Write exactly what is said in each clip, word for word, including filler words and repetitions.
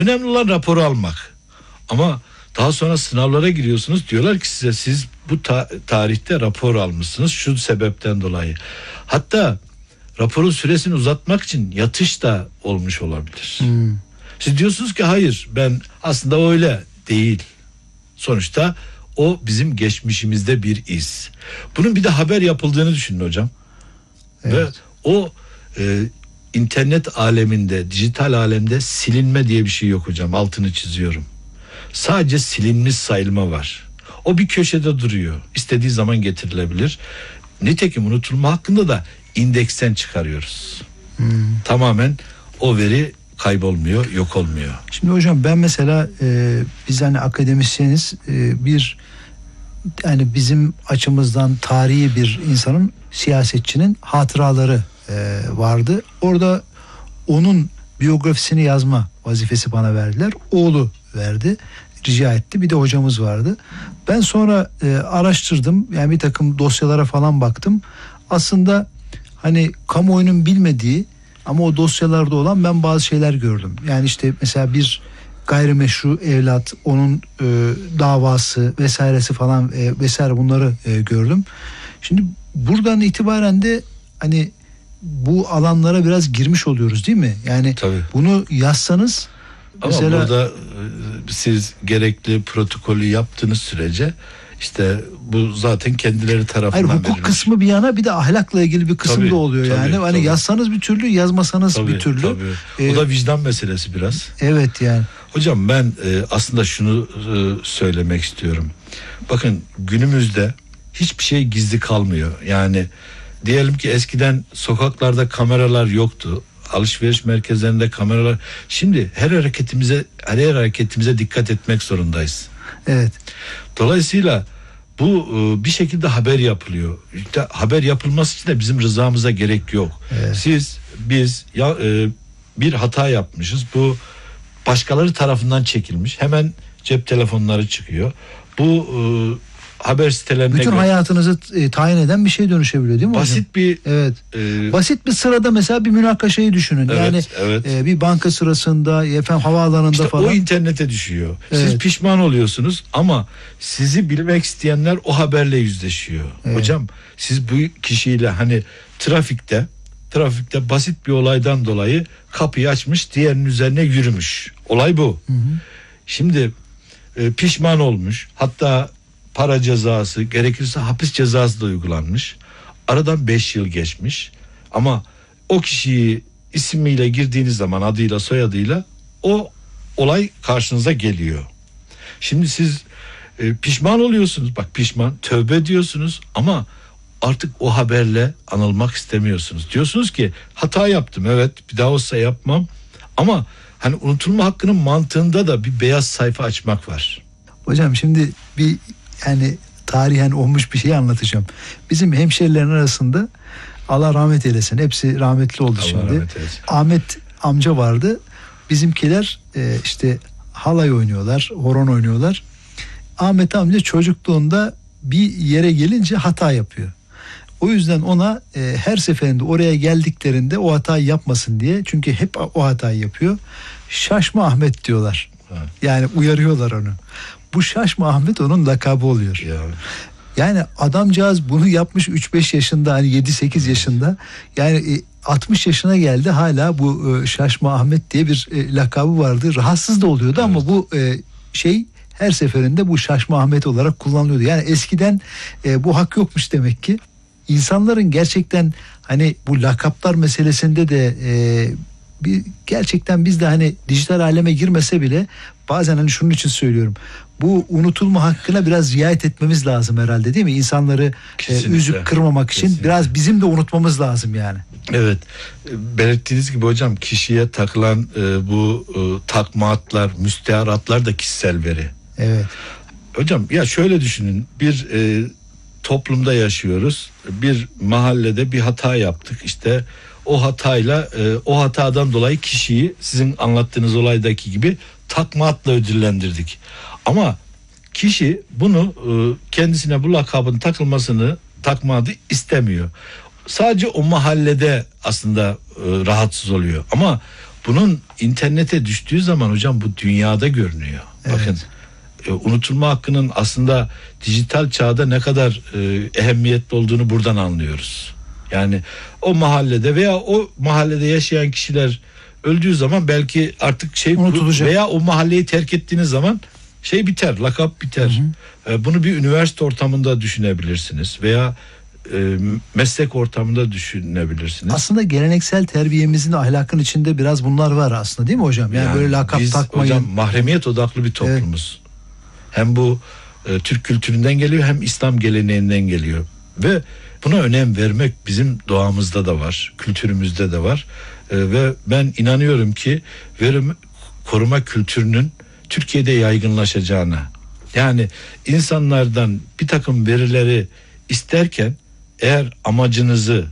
Önemli olan raporu almak. Ama daha sonra sınavlara giriyorsunuz, diyorlar ki size siz bu ta- tarihte rapor almışsınız şu sebepten dolayı. Hatta raporun süresini uzatmak için yatış da olmuş olabilir. Hmm. Siz diyorsunuz ki hayır, ben aslında öyle değil. Sonuçta o bizim geçmişimizde bir iz. Bunun bir de haber yapıldığını düşünün hocam. Evet. Ve o e, internet aleminde, dijital alemde silinme diye bir şey yok hocam. Altını çiziyorum. Sadece silinmiş sayılma var. O bir köşede duruyor. İstediği zaman getirilebilir. Nitekim unutulma hakkında da indeksten çıkarıyoruz. Hmm. Tamamen o veri kaybolmuyor, yok olmuyor. Şimdi hocam ben mesela e, biz hani akademisyeniz, e, bir yani bizim açımızdan tarihi bir insanın, siyasetçinin hatıraları e, vardı. Orada onun biyografisini yazma vazifesi bana verdiler. Oğlu verdi, rica etti. Bir de hocamız vardı. Ben sonra e, araştırdım. Yani bir takım dosyalara falan baktım. Aslında hani kamuoyunun bilmediği ama o dosyalarda olan ben bazı şeyler gördüm. Yani işte mesela bir gayrimeşru evlat, onun e, davası vesairesi falan e, vesaire bunları e, gördüm. Şimdi buradan itibaren de hani bu alanlara biraz girmiş oluyoruz değil mi? Yani tabii. Bunu yazsanız ama mesela... burada siz gerekli protokolü yaptığınız sürece işte bu zaten kendileri tarafından hayır, hukuk verilmiş. Kısmı bir yana, bir de ahlakla ilgili bir kısım tabii, da oluyor tabii, yani. Tabii. Hani yazsanız bir türlü, yazmasanız tabii, bir türlü. Tabii. Ee, o da vicdan meselesi biraz. Evet yani. Hocam ben e, aslında şunu e, söylemek istiyorum. Bakın günümüzde hiçbir şey gizli kalmıyor. Yani diyelim ki eskiden sokaklarda kameralar yoktu. Alışveriş merkezlerinde kameralar. Şimdi her hareketimize, her hareketimize dikkat etmek zorundayız. Evet. Dolayısıyla bu bir şekilde haber yapılıyor. İşte haber yapılması için de bizim rızamıza gerek yok. Evet. Siz, biz ya bir hata yapmışız. Bu başkaları tarafından çekilmiş. Hemen cep telefonları çıkıyor. Bu haber sitelerine bütün göre hayatınızı e, tayin eden bir şey dönüşebiliyor değil mi basit hocam? bir evet. E, basit bir sırada mesela bir münakaşayı düşünün. Evet, yani evet. E, bir banka sırasında, efendim havaalanında işte falan. O internete düşüyor. Evet. Siz pişman oluyorsunuz ama sizi bilmek isteyenler o haberle yüzleşiyor. Evet. Hocam siz bu kişiyle hani trafikte trafikte basit bir olaydan dolayı kapıyı açmış, diğerinin üzerine yürümüş. Olay bu. Hı hı. Şimdi e, pişman olmuş. Hatta para cezası, gerekirse hapis cezası da uygulanmış. Aradan beş yıl geçmiş. Ama o kişiyi ismiyle girdiğiniz zaman, adıyla soyadıyla, o olay karşınıza geliyor. Şimdi siz e, pişman oluyorsunuz. Bak pişman, tövbe diyorsunuz ama artık o haberle anılmak istemiyorsunuz. Diyorsunuz ki hata yaptım, evet, bir daha olsa yapmam. Ama hani unutulma hakkının mantığında da bir beyaz sayfa açmak var. Hocam şimdi bir yani tarihen olmuş bir şey anlatacağım. Bizim hemşerilerin arasında, Allah rahmet eylesin, hepsi rahmetli oldu Allah şimdi. Ahmet amca vardı. Bizimkiler e, işte halay oynuyorlar, horon oynuyorlar. Ahmet amca çocukluğunda bir yere gelince hata yapıyor. O yüzden ona e, her seferinde oraya geldiklerinde o hatayı yapmasın diye, çünkü hep o hatayı yapıyor, Şaşma Ahmet diyorlar. Ha. Yani uyarıyorlar onu. Bu Şaşma Ahmet onun lakabı oluyor. Ya. Yani adamcağız bunu yapmış üç beş yaşında, hani yedi sekiz yaşında. Yani altmış yaşına geldi, hala bu Şaşma Ahmet diye bir lakabı vardı. Rahatsız da oluyordu, evet. Ama bu şey her seferinde bu Şaşma Ahmet olarak kullanılıyordu. Yani eskiden bu hak yokmuş demek ki. İnsanların gerçekten hani bu lakaplar meselesinde de bir, gerçekten biz de hani dijital aleme girmese bile bazen hani şunun için söylüyorum. Bu unutulma hakkına biraz riayet etmemiz lazım herhalde, değil mi? İnsanları e, üzüp kırmamak için kesinlikle. Biraz bizim de unutmamız lazım yani. Evet. Belirttiğiniz gibi hocam, kişiye takılan e, bu e, takma-atlar, müsteharatlar da kişisel veri. Evet. Hocam ya şöyle düşünün. Bir e, toplumda yaşıyoruz. Bir mahallede bir hata yaptık. İşte o hatayla e, o hatadan dolayı kişiyi sizin anlattığınız olaydaki gibi takma-atla ödüllendirdik. Ama kişi bunu e, kendisine bu lakabın takılmasını, takma-adı istemiyor. Sadece o mahallede aslında e, rahatsız oluyor. Ama bunun internete düştüğü zaman hocam bu dünyada görünüyor. Evet. Bakın e, unutulma hakkının aslında dijital çağda ne kadar e, ehemmiyetli olduğunu buradan anlıyoruz. Yani o mahallede veya o mahallede yaşayan kişiler öldüğü zaman belki artık şey unutulacak. Veya o mahalleyi terk ettiğiniz zaman şey biter, lakap biter. Hı hı. Bunu bir üniversite ortamında düşünebilirsiniz veya e, meslek ortamında düşünebilirsiniz. Aslında geleneksel terbiyemizin, ahlakın içinde biraz bunlar var aslında, değil mi hocam? Yani, yani böyle lakap biz, takmayın. Hocam mahremiyet odaklı bir toplumuz. Evet. Hem bu e, Türk kültüründen geliyor hem İslam geleneğinden geliyor. Ve buna önem vermek bizim doğamızda da var, kültürümüzde de var. E, ve ben inanıyorum ki verim koruma kültürünün Türkiye'de yaygınlaşacağına, yani insanlardan bir takım verileri isterken eğer amacınızı,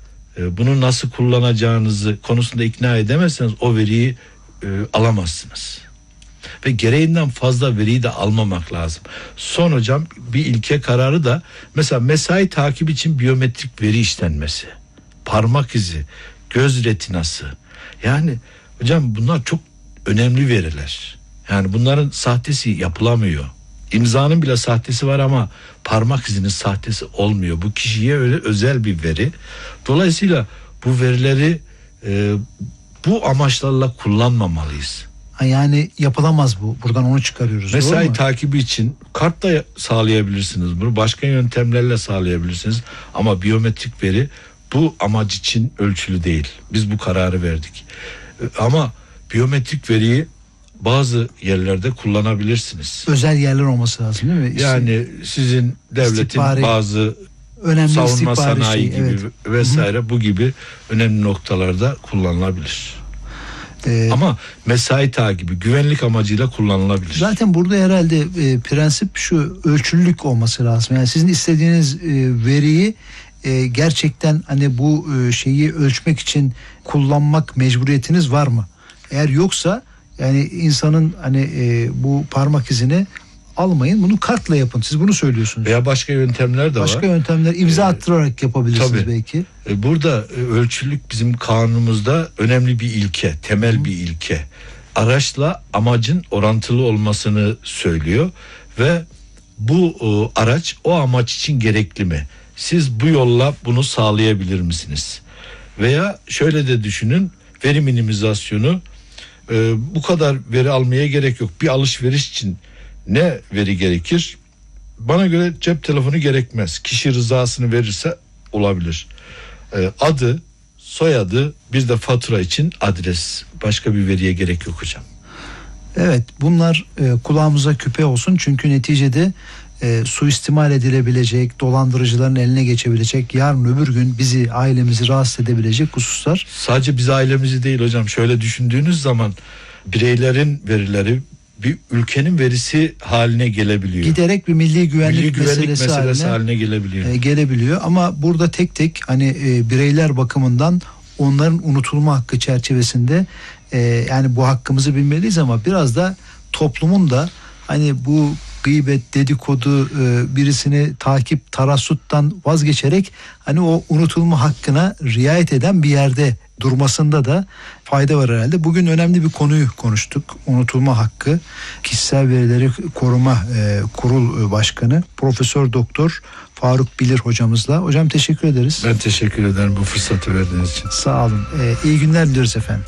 bunu nasıl kullanacağınızı konusunda ikna edemezseniz o veriyi e, alamazsınız. Ve gereğinden fazla veriyi de almamak lazım. Son hocam bir ilke kararı da mesela mesai takip için biyometrik veri işlenmesi, parmak izi, göz retinası. Yani hocam bunlar çok önemli veriler. Yani bunların sahtesi yapılamıyor. İmzanın bile sahtesi var ama parmak izinin sahtesi olmuyor. Bu kişiye öyle özel bir veri. Dolayısıyla bu verileri e, bu amaçlarla kullanmamalıyız. Yani yapılamaz bu. Buradan onu çıkarıyoruz. Mesai takibi için kartla sağlayabilirsiniz bunu. Başka yöntemlerle sağlayabilirsiniz. Ama biyometrik veri bu amaç için ölçülü değil. Biz bu kararı verdik. Ama biyometrik veriyi bazı yerlerde kullanabilirsiniz. Özel yerler olması lazım değil mi? Yani sizin devletin İstihbari, bazı önemli savunma sanayi şey, gibi evet. vesaire Hı-hı. bu gibi önemli noktalarda kullanılabilir. Ee, Ama mesai takibi güvenlik amacıyla kullanılabilir. Zaten burada herhalde e, prensip şu, ölçülülük olması lazım. Yani sizin istediğiniz e, veriyi e, gerçekten hani bu e, şeyi ölçmek için kullanmak mecburiyetiniz var mı? Eğer yoksa yani insanın hani e, bu parmak izini almayın, bunu kartla yapın. Siz bunu söylüyorsunuz. Veya başka yöntemler de başka var. Başka yöntemler imza ee, attırarak yapabilirsiniz tabii. belki. Burada ölçülük bizim kanunumuzda önemli bir ilke, temel Hı. bir ilke. Araçla amacın orantılı olmasını söylüyor ve bu o, araç o amaç için gerekli mi? Siz bu yolla bunu sağlayabilir misiniz? Veya şöyle de düşünün, veri minimizasyonu, e, bu kadar veri almaya gerek yok. Bir alışveriş için ne veri gerekir? Bana göre cep telefonu gerekmez. Kişi rızasını verirse olabilir. Ee, adı, soyadı, bir de fatura için adres. Başka bir veriye gerek yok hocam. Evet, bunlar e, kulağımıza küpe olsun. Çünkü neticede e, suistimal edilebilecek, dolandırıcıların eline geçebilecek, yarın öbür gün bizi, ailemizi rahatsız edebilecek hususlar. Sadece biz ailemizi değil hocam. Şöyle düşündüğünüz zaman bireylerin verileri bir ülkenin verisi haline gelebiliyor. Giderek bir milli güvenlik, milli güvenlik meselesi, meselesi haline, haline gelebiliyor. E, gelebiliyor. Ama burada tek tek hani e, bireyler bakımından onların unutulma hakkı çerçevesinde e, yani bu hakkımızı bilmeliyiz ama biraz da toplumun da hani bu gıybet, dedikodu, e, birisini takip, tarassuttan vazgeçerek hani o unutulma hakkına riayet eden bir yerde durmasında da fayda var herhalde. Bugün önemli bir konuyu konuştuk. Unutulma hakkı. Kişisel Verileri Koruma e, Kurul Başkanı Profesör Doktor Faruk Bilir hocamızla. Hocam teşekkür ederiz. Ben teşekkür ederim bu fırsatı verdiğiniz için. Sağ olun. E, iyi günler diliyoruz efendim.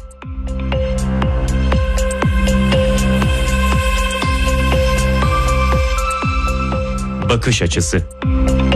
Bakış açısı.